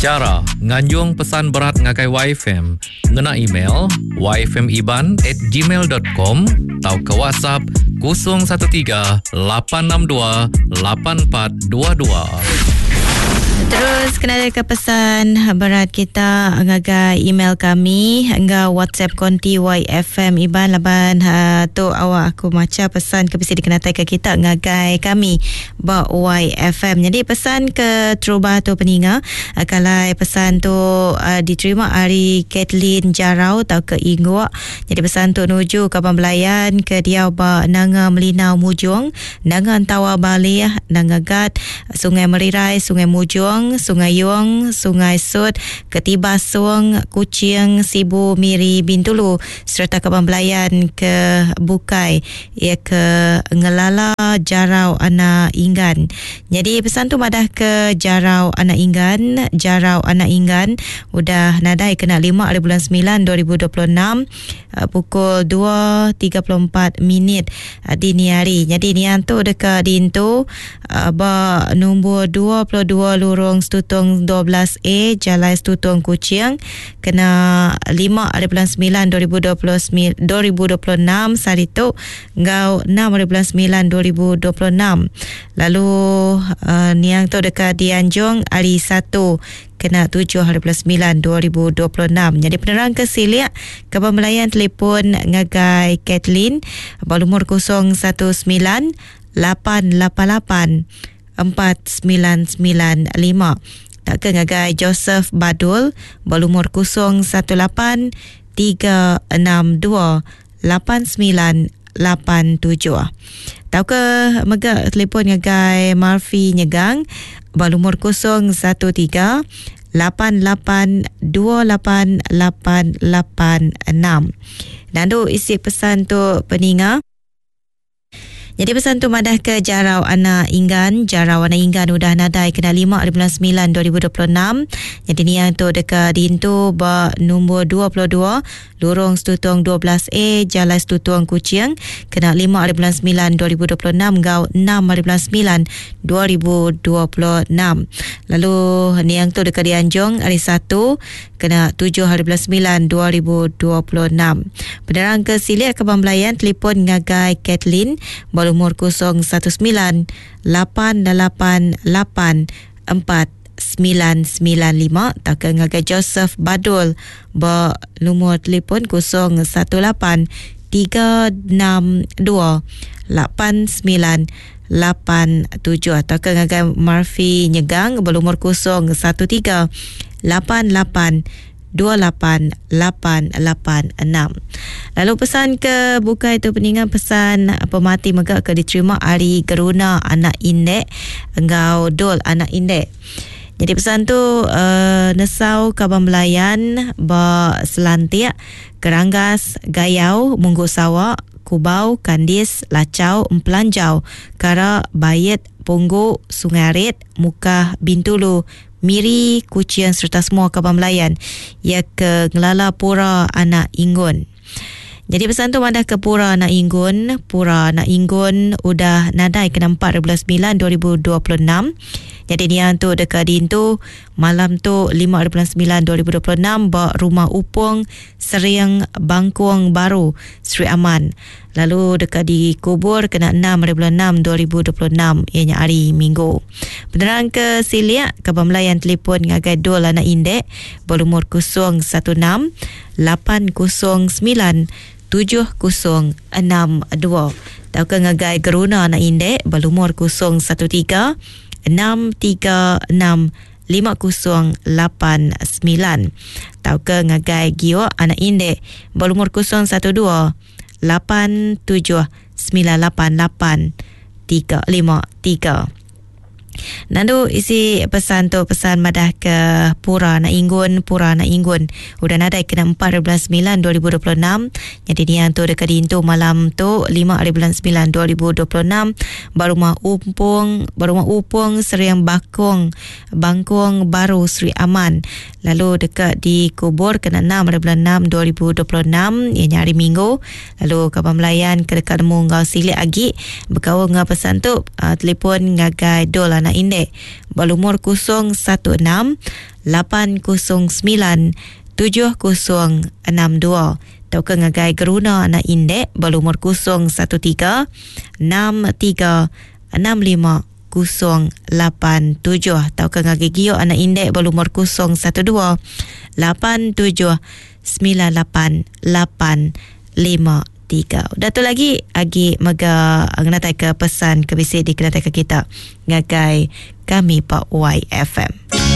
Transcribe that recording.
Cara nganjung pesan berat ngagai YFM, ngena email yfmiban@gmail.com atau ke WhatsApp 013 862 8422. Terus kenal ke pesan berat kita ngagai email kami ngga WhatsApp konti YFM Iban laban tu awak aku maca pesan ke bisa dikenatai ke kita ngagai kami ba YFM. Jadi pesan ke Truba tu peninga kalau pesan tu diterima hari Kathleen Jarau tau ke Ingwa. Jadi pesan tu nuju ke Pembelayan ke dia ba Nanga Melinau Mujung, Nanga Antawa Balih, Nanga Gat, Sungai Merirai, Sungai Mujung, Sungai Yuang, Sungai Sud, Ketiba Suang, Kuching, Sibu, Miri, Bintulu serta ke Pembelayan ke Bukai, ia ke Ngelala, Jarau, Anak Inggan. Jadi pesan tu madah ke Jarau Anak Inggan, Jarau Anak Inggan udah nadai kena 5 hari bulan 9 2026 pukul 2.34 dini hari. Jadi nian tu dekat dintu ba nombor 22 lorong Stutung 12A Jalan Stutung Kuching kena 5 hari bulan 9 2026 sari tu ngau 6 hari bulan 9 2026. Lalu niang tu dekat Dianjung hari 1 kena 7 hari bulan 9 2026. Jadi penerang ke Silia ke Pembelayan telefon ngagai Kathleen berumur 019 888 4995. Tak ke ngagai Joseph Badul berumur 018 362 8987. Tahu ke mega telefon ngagai Murphy Nyegang berumur 013 88288886. Dan tu isi pesan tu peninga. Jadi pesan tu madah ke Jarau Anak Inggan. Jarau Anak Inggan udah nadai kena 5 hari bulan 9 2026. Jadi ni yang tu dekat dintu ba nombor 22 lorong Stutung 12A Jalan Stutung Kuching kena 5 hari bulan 9 2026 gau 6 hari bulan 9 2026. Lalu ni yang tu dekat Dianjung hari 1 kena 7 hari bulan 9 2026. Penerang ke Silia ke Pembelayan telefon ngagai Kathleen berumur 019 888 4995. Tak ke ngagai Joseph Badul berumur telefon 018 362 8987. Atau ke ngagai Murphy Nyegang berumur 013 88 28886. Lalu pesan ke Bukai tu peningan pesan pemati megak ke diterima hari Geruna Anak Indek engau Dol Anak Indek. Jadi pesan tu Nesau Kabang Melayan ba Selantik Keranggas Gayau Munggu Sawak Kubau Kandis Lacau Empelanjau Kara Bayet Punggu Sungai Arit Mukah Bintulu Miri, Kuching serta semua Kabang Melayan ia ke Ngelala Pura Anak Inggun. Jadi pesan tu madah ke Pura Anak Inggun. Pura Anak Inggun udah nadai ke 4 9 2026. Jadi dia tu dekat dintu malam tu 5 9 2026 ba Rumah Upung Seriang Bangkuang Baru Sri Aman. Lalu dekat dikubur kena 6 6 2026 ianya hari Minggu. Penerang ke Silia ke Pembelayan telefon ngagai Dol Anak Indek berumur 016 809 7062. Tahu ke ngagai Geruna Anak Indek berumur 013 636 5089. Tahu ke ngagai Gio Anak Indek berumur 012 87 988 353. Nandu isi pesan tu pesan madah ke Pura Anak Inggun. Pura Anak Inggun udah nadai kena 4 bulan 9 2026. Jadi ni yang tu dekat dintu malam tu 5 hari bulan 9 2026 Barumah Upung Seriang Bangkuang Baru Sri Aman. Lalu dekat dikubur kena 6 hari bulan 6 2026 ianya hari Minggu. Lalu Kabang Melayan ke dekat nemu ngau Silik Agi berkawal ngau pesan tu telefon ngagai Dol Anak anak indek berumur 016 809 7062 atau ke ngagai geruna anak indek berumur 013 63 65 087 atau ke ngagai gio anak indek berumur 012 87 98 853. Dato lagi agi mega nganatai ke pesan ke bisik di kenatai ke kita ngagai kami Pak YFM.